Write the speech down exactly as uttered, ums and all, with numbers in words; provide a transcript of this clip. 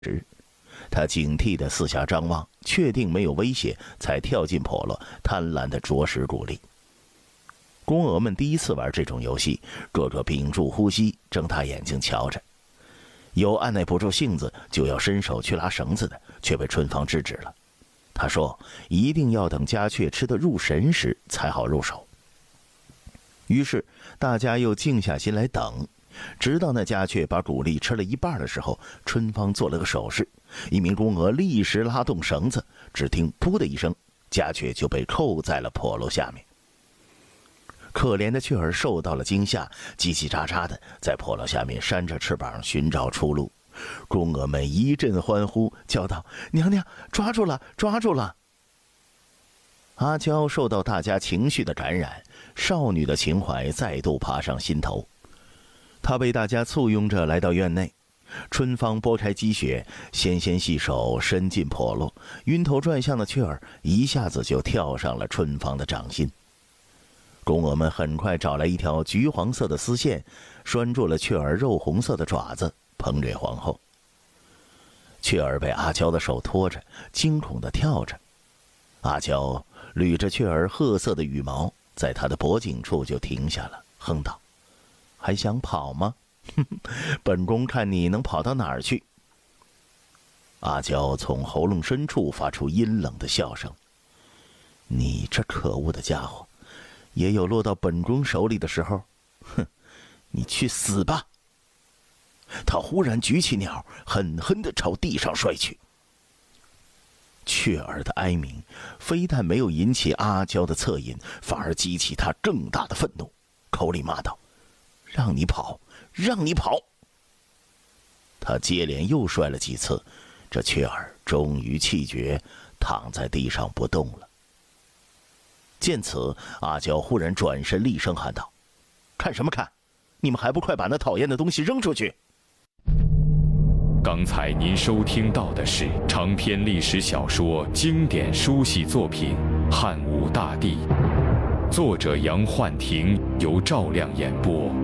时，他警惕地四下张望，确定没有威胁，才跳进笸箩，贪婪地啄食谷粒。宫娥们第一次玩这种游戏，个个屏住呼吸，睁大眼睛瞧着。有按耐不住性子就要伸手去拉绳子的，却被春芳制止了。他说一定要等家雀吃得入神时才好入手。于是大家又静下心来等，直到那家雀把谷粒吃了一半的时候，春芳做了个手势，一名宫娥立时拉动绳子，只听噗的一声，家雀就被扣在了笸箩下面。可怜的雀儿受到了惊吓，叽叽喳喳的在笸箩下面扇着翅膀寻找出路。宫娥们一阵欢呼，叫道：“娘娘，抓住了，抓住了！”阿娇受到大家情绪的感染，少女的情怀再度爬上心头。她被大家簇拥着来到院内，春芳拨开积雪，纤纤细手伸进笸箩，晕头转向的雀儿一下子就跳上了春芳的掌心。宫娥们很快找来一条橘黄色的丝线，拴住了雀儿肉红色的爪子，捧给皇后。雀儿被阿娇的手托着，惊恐地跳着。阿娇捋着雀儿褐色的羽毛，在她的脖颈处就停下了，哼道：“还想跑吗？哼哼，本宫看你能跑到哪儿去？”阿娇从喉咙深处发出阴冷的笑声：“你这可恶的家伙，也有落到本宫手里的时候，哼，你去死吧！”他忽然举起鸟，狠狠地朝地上摔去。雀儿的哀鸣非但没有引起阿娇的恻隐，反而激起他更大的愤怒，口里骂道：“让你跑，让你跑！”他接连又摔了几次，这雀儿终于气绝，躺在地上不动了。见此，阿娇忽然转身厉声喊道：“看什么看？你们还不快把那讨厌的东西扔出去！” 刚才您收听到的是长篇历史小说经典书系作品《汉武大帝》，作者杨焕庭，由赵亮演播。